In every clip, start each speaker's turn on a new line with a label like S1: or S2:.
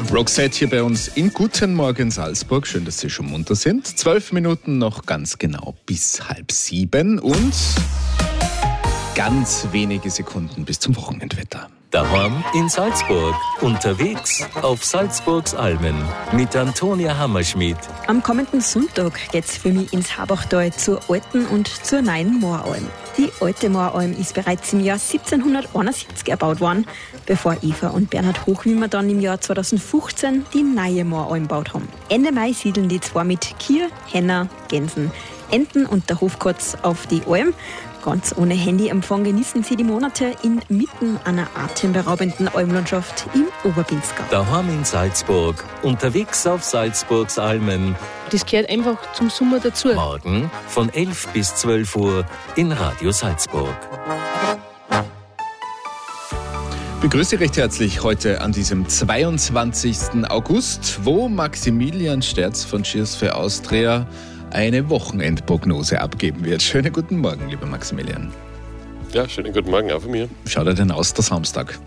S1: Roxette hier bei uns in Guten Morgen Salzburg. Schön, dass Sie schon munter sind. 12 Minuten noch ganz genau bis 6:30 und ganz wenige Sekunden bis zum Wochenendwetter.
S2: Daheim in Salzburg, unterwegs auf Salzburgs Almen mit Antonia Hammerschmidt.
S3: Am kommenden Sonntag geht's für mich ins Habachtal zur alten und zur neuen Mooralm. Die alte Mooralm ist bereits im Jahr 1771 erbaut worden, bevor Eva und Bernhard Hochwimmer dann im Jahr 2015 die neue Mooralm gebaut haben. Ende Mai siedeln die zwei mit Kier, Henner, Gänsen, Enten und der Hofkatz auf die Alm. Ganz ohne Handyempfang genießen sie die Monate inmitten einer atemberaubenden Almlandschaft im Oberbinsgau.
S2: Daheim in Salzburg, unterwegs auf Salzburgs Almen.
S4: Das gehört einfach zum Sommer dazu.
S2: Morgen von 11 bis 12 Uhr in Radio Salzburg.
S1: Ich begrüße Sie recht herzlich heute an diesem 22. August, wo Maximilian Sterz von Cheers für Austria eine Wochenendprognose abgeben wird. Schönen guten Morgen, lieber Maximilian.
S5: Ja, schönen guten Morgen auch von mir.
S1: Wie schaut er denn aus, der Samstag?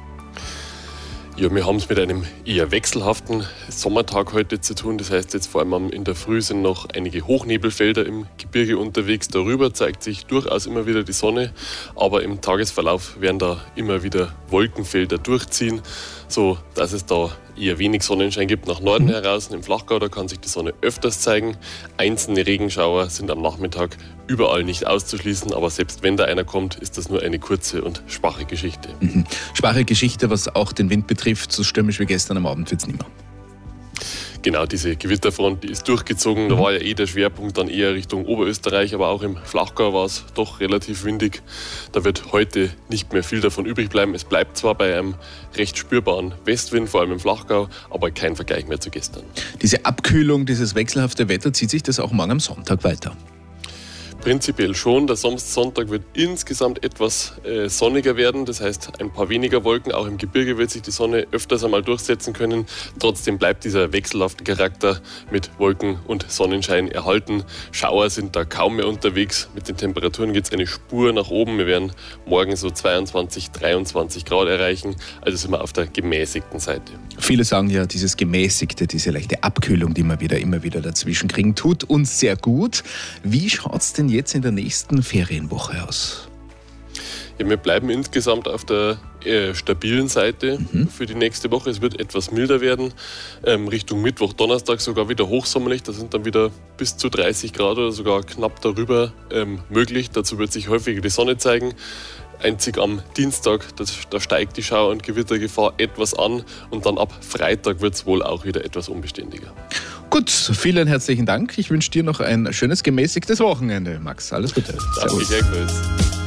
S5: Ja, wir haben es mit einem eher wechselhaften Sommertag heute zu tun. Das heißt, jetzt vor allem in der Früh sind noch einige Hochnebelfelder im Gebirge unterwegs. Darüber zeigt sich durchaus immer wieder die Sonne, aber im Tagesverlauf werden da immer wieder Wolkenfelder durchziehen, so dass es da eher wenig Sonnenschein gibt nach Norden heraus. Im Flachgau, da kann sich die Sonne öfters zeigen. Einzelne Regenschauer sind am Nachmittag überall nicht auszuschließen, aber selbst wenn da einer kommt, ist das nur eine kurze und schwache Geschichte.
S1: Schwache Geschichte, was auch den Wind betrifft, so stürmisch wie gestern am Abend wird es nicht mehr.
S5: Genau, diese Gewitterfront, die ist durchgezogen. Da war ja der Schwerpunkt dann eher Richtung Oberösterreich, aber auch im Flachgau war es doch relativ windig. Da wird heute nicht mehr viel davon übrig bleiben. Es bleibt zwar bei einem recht spürbaren Westwind, vor allem im Flachgau, aber kein Vergleich mehr zu gestern.
S1: Diese Abkühlung, dieses wechselhafte Wetter, zieht sich das auch morgen am Sonntag weiter?
S5: Prinzipiell schon. Der Sonntag wird insgesamt etwas sonniger werden. Das heißt, ein paar weniger Wolken. Auch im Gebirge wird sich die Sonne öfters einmal durchsetzen können. Trotzdem bleibt dieser wechselhafte Charakter mit Wolken und Sonnenschein erhalten. Schauer sind da kaum mehr unterwegs. Mit den Temperaturen geht es eine Spur nach oben. Wir werden morgen so 22, 23 Grad erreichen. Also sind wir auf der gemäßigten Seite.
S1: Viele sagen ja, dieses Gemäßigte, diese leichte Abkühlung, die wir immer wieder dazwischen kriegen, tut uns sehr gut. Wie schaut es denn jetzt in der nächsten Ferienwoche aus?
S5: Ja, wir bleiben insgesamt auf der stabilen Seite für die nächste Woche. Es wird etwas milder werden. Richtung Mittwoch, Donnerstag sogar wieder hochsommerlich. Da sind dann wieder bis zu 30 Grad oder sogar knapp darüber möglich. Dazu wird sich häufiger die Sonne zeigen. Einzig am Dienstag, da steigt die Schauer- und Gewittergefahr etwas an und dann ab Freitag wird es wohl auch wieder etwas unbeständiger.
S1: Gut, vielen herzlichen Dank. Ich wünsche dir noch ein schönes, gemäßigtes Wochenende, Max. Alles Gute.
S5: Danke, gleichfalls.